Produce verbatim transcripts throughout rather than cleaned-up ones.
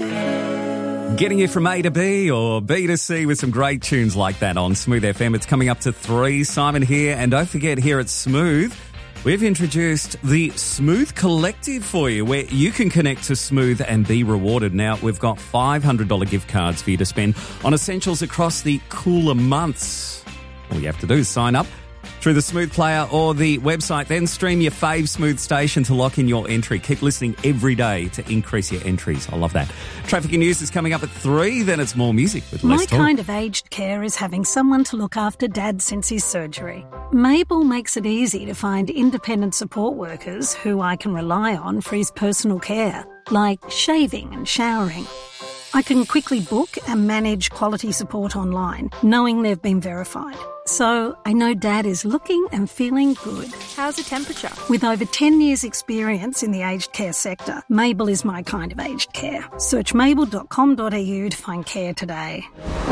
Getting you from A to B or B to C with some great tunes like that on Smooth F M. It's coming up to three. Simon here. And don't forget, here at Smooth, we've introduced the Smooth Collective for you, where you can connect to Smooth and be rewarded. Now, we've got five hundred dollars gift cards for you to spend on essentials across the cooler months. All you have to do is sign up through the Smooth Player or the website, then stream your fave Smooth station to lock in your entry. Keep listening every day to increase your entries. I love that. Traffic and news is coming up at three, then it's more music with less My talk. kind of aged care is having someone to look after Dad since his surgery. Mabel makes it easy to find independent support workers who I can rely on for his personal care, like shaving and showering. I can quickly book and manage quality support online, knowing they've been verified. So I know Dad is looking and feeling good. How's the temperature? With over ten years' experience in the aged care sector, Mabel is my kind of aged care. Search mabel dot com dot a u to find care today.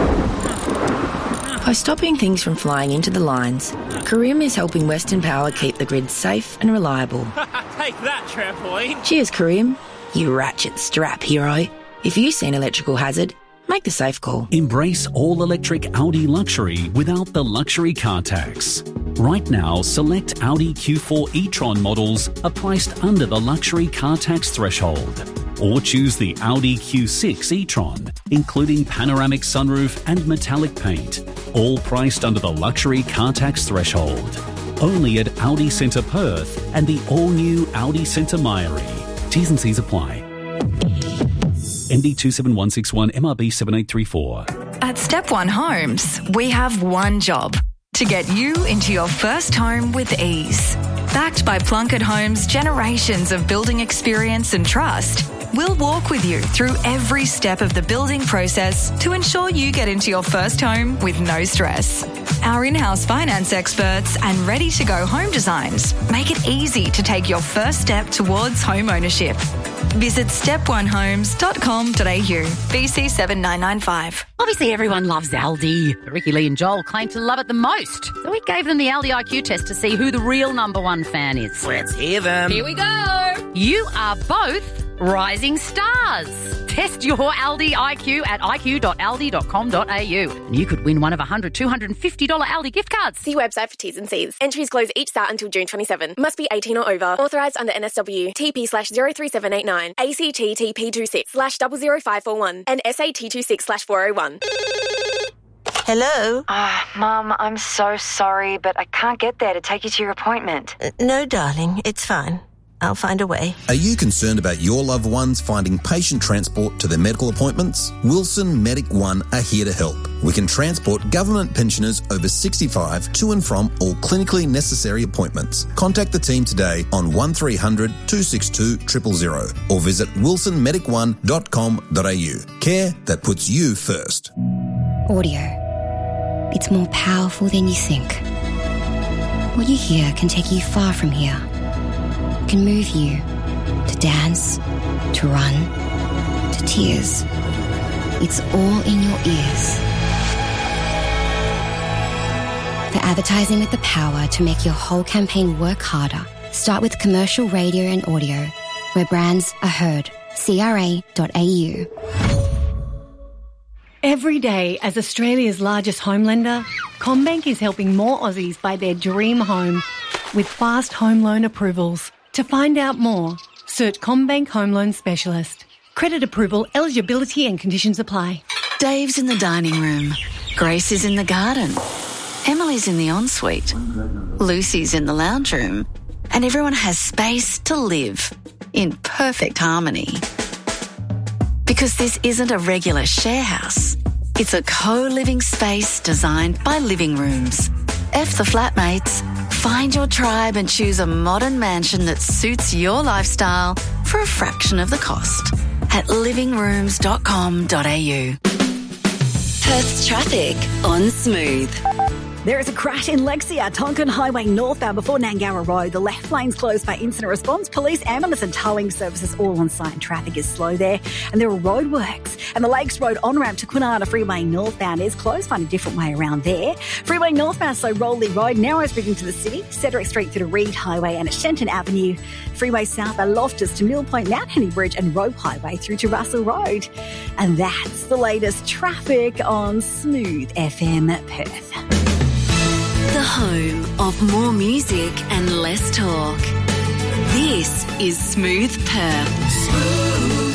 By stopping things from flying into the lines, Karim is helping Western Power keep the grid safe and reliable. Take that, trampoline! Cheers, Karim, you ratchet strap hero. If you see an electrical hazard, make the safe call. Embrace all-electric Audi luxury without the luxury car tax. Right now, select Audi Q four e-tron models are priced under the luxury car tax threshold. Or choose the Audi Q six e-tron, including panoramic sunroof and metallic paint, all priced under the luxury car tax threshold. Only at Audi Centre Perth and the all-new Audi Centre Mairie. T's and C's apply. N D two seven one six one, M R B seven eight three four. At Step One Homes, we have one job: to get you into your first home with ease. Backed by Plunkett Homes' generations of building experience and trust, we'll walk with you through every step of the building process to ensure you get into your first home with no stress. Our in-house finance experts and ready-to-go home designs make it easy to take your first step towards home ownership. Visit step one homes dot com dot a u. B C seven nine nine five. Obviously, everyone loves Aldi. But Ricky, Lee and Joel claim to love it the most. So we gave them the Aldi I Q test to see who the real number one fan is. Let's hear them. Here we go. You are both rising stars. Test your Aldi I Q at i q dot aldi dot com dot a u. And you could win one of one hundred, two hundred fifty dollars Aldi gift cards. See website for T's and C's. Entries close each start until June twenty-seventh. Must be eighteen or over. Authorised under N S W. T P slash zero three seven eight nine. A C T T P two six slash zero zero five four one. And S A T two six slash four oh one. Hello? Ah, oh, Mum, I'm so sorry, but I can't get there to take you to your appointment. Uh, no, darling, it's fine. I'll find a way. Are you concerned about your loved ones finding patient transport to their medical appointments? Wilson Medic One are here to help. We can transport government pensioners over sixty-five to and from all clinically necessary appointments. Contact the team today on one three hundred, two six two, zero zero zero or visit wilson medic one dot com dot a u. Care that puts you first. Audio. It's more powerful than you think. What you hear can take you far from here. Can move you to dance, to run, to tears. It's all in your ears. For advertising with the power to make your whole campaign work harder, start with commercial radio and audio, where brands are heard. C R A dot a u. Every day, as Australia's largest home lender, CommBank is helping more Aussies buy their dream home with fast home loan approvals. To find out more, search CommBank Home Loan Specialist. Credit approval, eligibility and conditions apply. Dave's in the dining room. Grace is in the garden. Emily's in the ensuite. Lucy's in the lounge room. And everyone has space to live in perfect harmony. Because this isn't a regular share house. It's a co-living space designed by Living Rooms. F the flatmates. Find your tribe and choose a modern mansion that suits your lifestyle for a fraction of the cost at living rooms dot com dot a u. Perth's traffic on Smooth. There is a crash in Lexia, Tonkin Highway northbound before Nangara Road. The left lane's closed by incident response. Police, ambulance and towing services all on site and traffic is slow there. And there are roadworks And the Lakes Road on-ramp to Kwinana Freeway northbound is closed. Find a different way around there. Freeway northbound, so Rowley Road, Narrowsbridge into the city, Cedric Street through to Reed Highway and at Shenton Avenue. Freeway south at Loftus to Mill Point, Mount Henry Bridge and Rope Highway through to Russell Road. And that's the latest traffic on Smooth F M Perth. The home of more music and less talk. This is Smooth Perth. Smooth.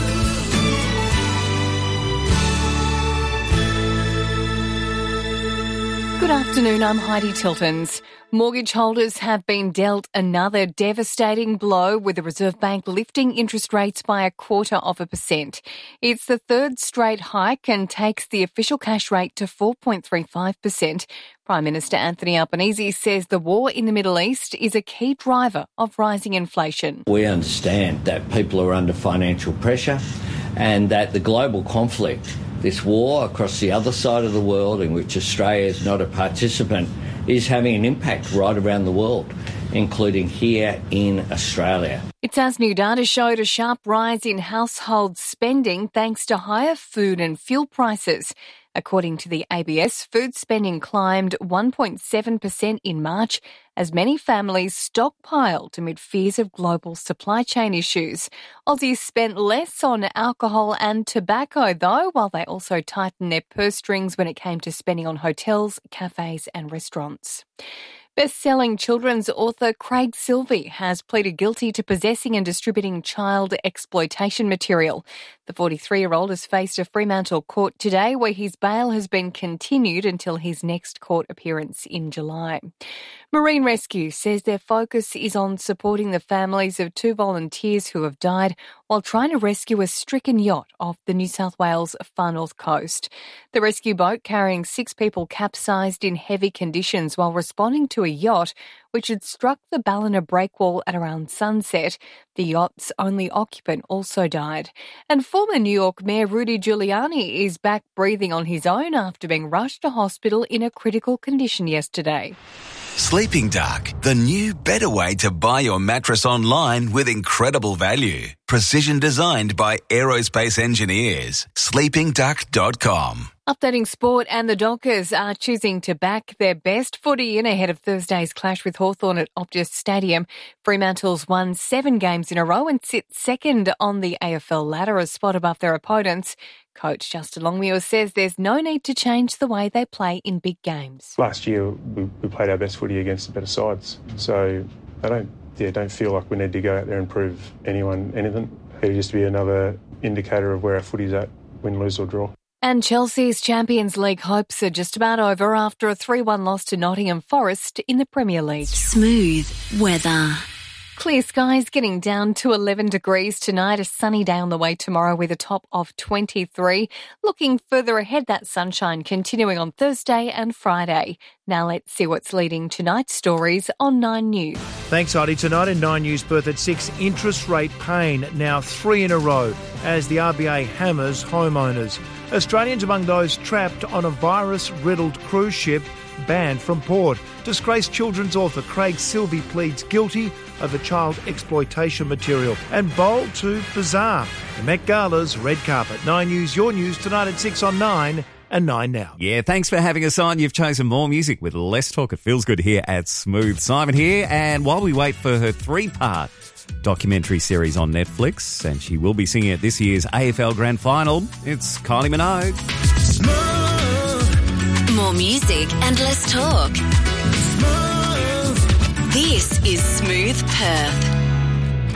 Good afternoon, I'm Heidi Tiltons. Mortgage holders have been dealt another devastating blow with the Reserve Bank lifting interest rates by a quarter of a percent. It's the third straight hike and takes the official cash rate to four point three five percent. Prime Minister Anthony Albanese says the war in the Middle East is a key driver of rising inflation. We understand that people are under financial pressure and that the global conflict, this war across the other side of the world in which Australia is not a participant, is having an impact right around the world, including here in Australia. It's as new data showed a sharp rise in household spending thanks to higher food and fuel prices. According to the A B S, food spending climbed one point seven percent in March as many families stockpiled amid fears of global supply chain issues. Aussies spent less on alcohol and tobacco, though, while they also tightened their purse strings when it came to spending on hotels, cafes and restaurants. Best-selling children's author Craig Silvey has pleaded guilty to possessing and distributing child exploitation material. The forty-three-year-old has faced a Fremantle court today where his bail has been continued until his next court appearance in July. Marine Rescue says their focus is on supporting the families of two volunteers who have died while trying to rescue a stricken yacht off the New South Wales far north coast. The rescue boat carrying six people capsized in heavy conditions while responding to a yacht which had struck the Ballina breakwall at around sunset. The yacht's only occupant also died. And former New York Mayor Rudy Giuliani is back breathing on his own after being rushed to hospital in a critical condition yesterday. Sleeping Duck, the new better way to buy your mattress online with incredible value. Precision designed by aerospace engineers. sleeping duck dot com. Updating sport, and the Dockers are choosing to back their best footy in ahead of Thursday's clash with Hawthorn at Optus Stadium. Fremantle's won seven games in a row and sit second on the A F L ladder, a spot above their opponents. Coach Justin Longmuir says there's no need to change the way they play in big games. Last year we, we played our best footy against the better sides, so I don't yeah don't feel like we need to go out there and prove anyone anything. It'll just be another indicator of where our footy's at, win, lose or draw. And Chelsea's Champions League hopes are just about over after a three one loss to Nottingham Forest in the Premier League. Smooth weather. Clear skies getting down to eleven degrees tonight. A sunny day on the way tomorrow with a top of twenty-three. Looking further ahead, that sunshine continuing on Thursday and Friday. Now let's see what's leading tonight's stories on Nine News. Thanks, Heidi. Tonight in Nine News Perth at six, interest rate pain, now three in a row, as the R B A hammers homeowners. Australians among those trapped on a virus-riddled cruise ship banned from port. Disgraced children's author Craig Silvey pleads guilty over child exploitation material. And bold to bizarre, the Met Gala's red carpet. Nine News, your news tonight at six on Nine and Nine Now. Yeah, thanks for having us on. You've chosen more music with less talk. It feels good here at Smooth. Simon here, and while we wait for her three-part documentary series on Netflix, and she will be singing at this year's A F L Grand Final, it's Kylie Minogue. Smooth. More music and less talk. Smooth. This is Smooth Perth.